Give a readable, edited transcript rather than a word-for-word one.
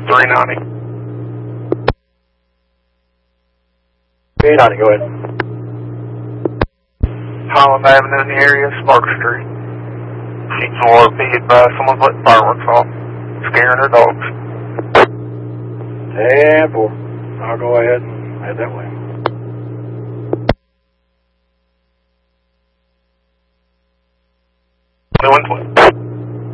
390. 390, go ahead. Holland Avenue in the area, Spark Street. Sheets of water, be advised, someone's letting fireworks off. Scaring their dogs. 10-4. I'll go ahead and head that way. Doing 12.